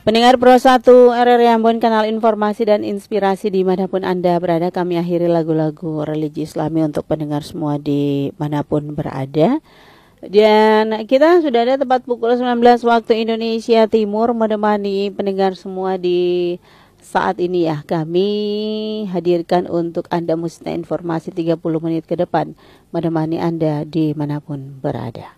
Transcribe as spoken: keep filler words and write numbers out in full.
Pendengar Pro satu R R I Ambon, kanal informasi dan inspirasi dimanapun Anda berada, kami akhiri lagu-lagu religi Islami untuk pendengar semua dimanapun berada. Dan kita sudah ada tepat pukul sembilan belas waktu Indonesia Timur menemani pendengar semua di saat ini ya. Kami hadirkan untuk Anda musnah informasi tiga puluh menit ke depan menemani Anda dimanapun berada.